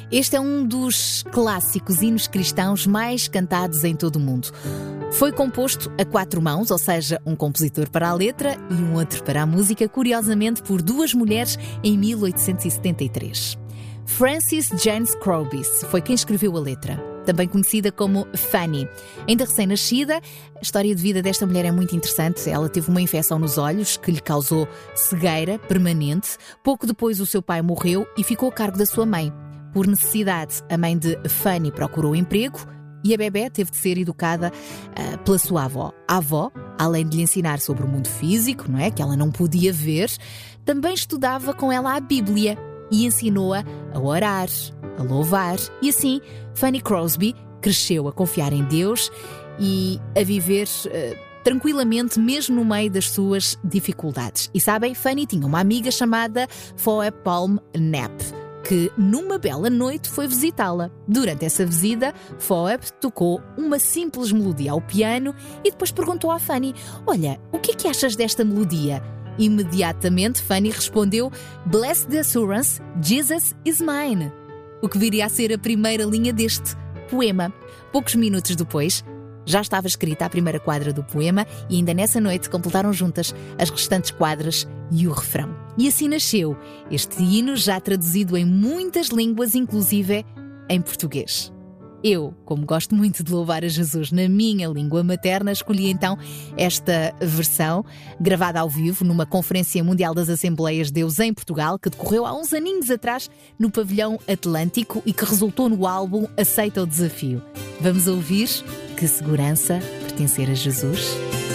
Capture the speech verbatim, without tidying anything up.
Este é um dos clássicos hinos cristãos mais cantados em todo o mundo. Foi composto a quatro mãos, ou seja, um compositor para a letra e um outro para a música, curiosamente por duas mulheres em mil oitocentos e setenta e três. Frances Jane Scroobius foi quem escreveu a letra, também conhecida como Fanny. Ainda recém-nascida, a história de vida desta mulher é muito interessante. Ela teve uma infecção nos olhos que lhe causou cegueira permanente. Pouco depois o seu pai morreu e ficou a cargo da sua mãe. Por necessidade, a mãe de Fanny procurou emprego e a bebé teve de ser educada uh, pela sua avó. A avó, além de lhe ensinar sobre o mundo físico, não é, que ela não podia ver, também estudava com ela a Bíblia e ensinou-a a orar, a louvar. E assim, Fanny Crosby cresceu a confiar em Deus e a viver uh, tranquilamente, mesmo no meio das suas dificuldades. E sabem, Fanny tinha uma amiga chamada Phoebe Palm Knapp, que numa bela noite foi visitá-la. Durante essa visita, Phoebe tocou uma simples melodia ao piano e depois perguntou à Fanny: olha, o que é que achas desta melodia? Imediatamente Fanny respondeu: Blessed Assurance, Jesus is mine, o que viria a ser a primeira linha deste poema. Poucos minutos depois, já estava escrita a primeira quadra do poema e ainda nessa noite completaram juntas as restantes quadras e o refrão. E assim nasceu este hino, já traduzido em muitas línguas, inclusive em português. Eu, como gosto muito de louvar a Jesus na minha língua materna, escolhi então esta versão, gravada ao vivo numa Conferência Mundial das Assembleias de Deus em Portugal, que decorreu há uns aninhos atrás no Pavilhão Atlântico e que resultou no álbum Aceita o Desafio. Vamos ouvir: Que segurança pertencer a Jesus.